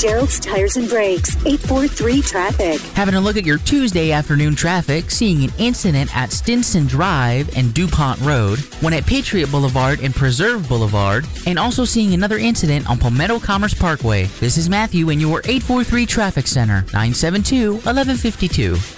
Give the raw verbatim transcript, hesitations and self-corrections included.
Gerald's Tires and Brakes, eight four three traffic. Having a look at your Tuesday afternoon traffic, seeing an incident at Stinson Drive and DuPont Road, one at Patriot Boulevard and Preserve Boulevard, and also seeing another incident on Palmetto Commerce Parkway. This is Matthew in your eight four three Traffic Center, nine seven two, one one five two.